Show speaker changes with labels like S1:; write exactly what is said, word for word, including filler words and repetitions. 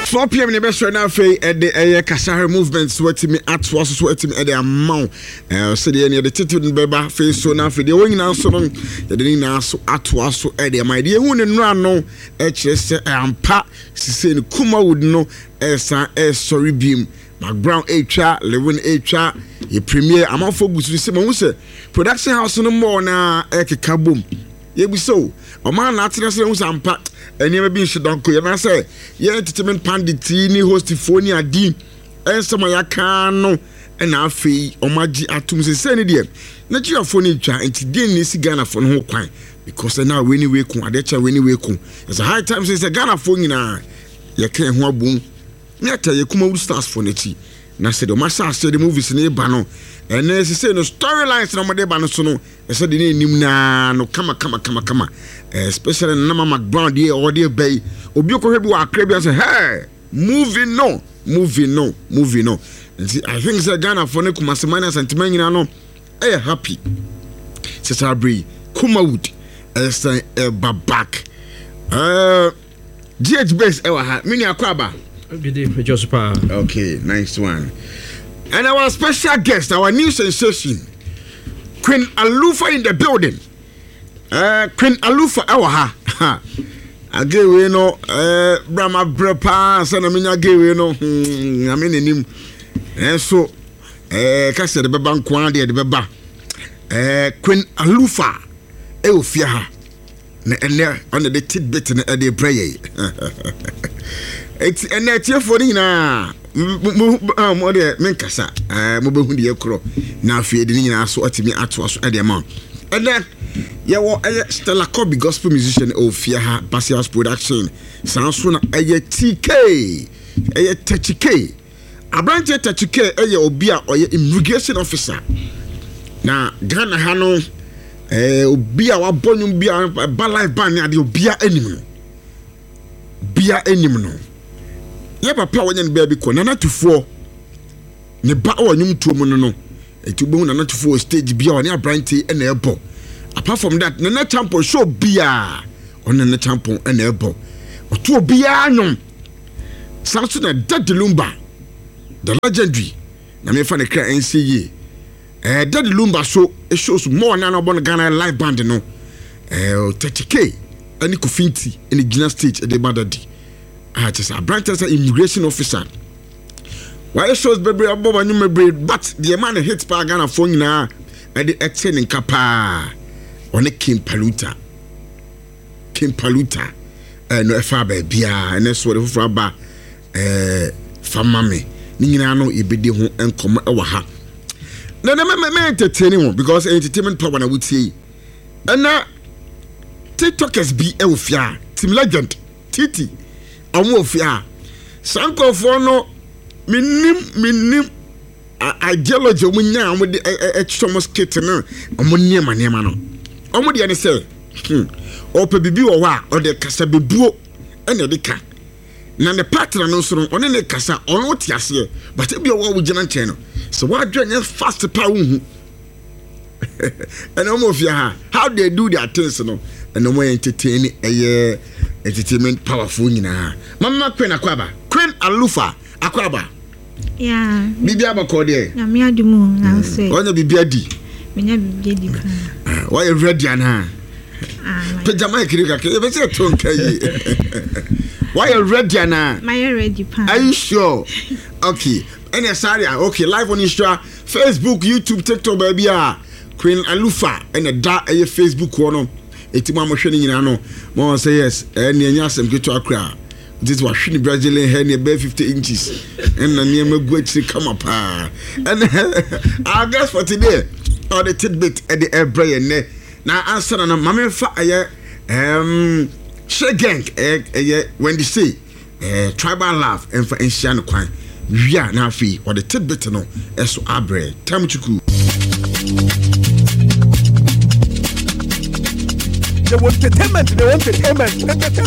S1: four p.m. in the best right now for the Kasahara movement sweating me at was sweating at the amount. So the end the title in Beba face so now for the wing now so long the didn't now so at was so at the my dear one and run no H S and pa saying Kuma would know as a sorry beam. Background H R, Lewin H R, a premier among folks with Simon Wuse production house no more na Eke Kaboom. Ye be so. A man not in a unpacked and never been shut down. Could I say, ye entertainment panditini, hostifonia D, and some of your cano, and our fee, or Maji Atum Senadian. Not your furniture, and today Nisi Ghana for no quine, because I now winning way con, Adecha winning way con. It's a high time since a Ghana phone in a ye can't hoa boom. Yata ye kuma stars for Neti. Na said, Massa said the movies in a bano. And as I say, no storylines no made banosono. I said, the name na no kama kama kama kama. Especially Nama McBrown, dear or dear Bay. Obioko Hebu Akrabia say, hey, moving no, moving no, moving no. And see, I think it's a Ghana for Niku Masamana Santimania no. Eh, happy. Sister Brie, Kumawood, as a babak. Uh, G H Base, ever had mini akwaba. Okay, nice one. And our special guest, our new sensation, Queen Alufa in the building. Uh, Queen Alufa, our ha. I gave you no, uh, Brahma Brepa, Sanamina gave you no, I mean, him. And so, uh, Cassa the Baban Quandi, the Baba, uh, Queen Alufa, Eufia, and there under the tidbit and the prayer. It's and that's your phone na mo de menkasa eh mo behu de ekro na afie de nyina so atimi ato aso e de ma and then yeah wo Stella Kobe gospel musician Ofia ha Pasias production sanso na eye T K eye T K abranche T K eye obi a oye immigration officer na Ghana ha no eh obi a wabonum bia ba life ban ya de obi a anim no bia anim no ye papa wanyan baby ko na natufo ne ba wanyum tuom no no etubo na natufo stage bia one abrante e na ebo apart from that na na champion show bia on na champion e na ebo oto bia nyom sanso na Daddy Lumba the legendary na me fa ne kra N C E eh Daddy Lumba show e shows more na no bon Ghana live band no eh thirty K ani Kofinti in the stage e de badadi. Ah, just a branch as an immigration officer. Why shows baby above a new but the man hits Pagana phone now at the extending Kappa on a King Paluta. King Paluta, and no Faber Bia, and that's what the Fraba eh Famame. Ninano, you be the home and come over her. No, no, no, entertaining because entertainment power, I would say. And now, TikTokers be Elfia, Team Legend, Titi. Amofia sanko for no minim minim ideology omunya am de Thomas Kitten no omunya manema no omu de ne say opa bibi wo wa o de kasa bebuo ene de ka na ne partner no so no one ne kasa ono tiase but e bi wo wo gina nchen no so wa dwen fast pa wo hu and Amofia ha how they do their things no and no more entertaining eh entertainment powerful nyina mama Queen Akwaba Queen Alufa Akwaba
S2: yeah
S1: bibi abako de
S2: na me adumu na say
S1: onya bibi adi
S2: menya bibi adi
S1: why you ready ana ah pajama kirika ke be say tonka yi why you ready ana
S2: my ready pa
S1: are you sure okay any sorry okay live on Instagram Facebook YouTube TikTok baby ah Queen Alufa and da eh Facebook wono etima mo hwe ni nyina no mo say yes eh ne anya asem keto akra this was hwe ni Brazilian hair ne be fifty inches and na ne magu achiri kama pa and I guess for today or the tidbit at the air brain ne na answer na mama fa aye um she gang eh eh when they say eh tribal love and for ancient kwan wia na afi or the tidbit no eso abre tamuchuku.
S3: They want entertainment, they want entertainment, entertainment.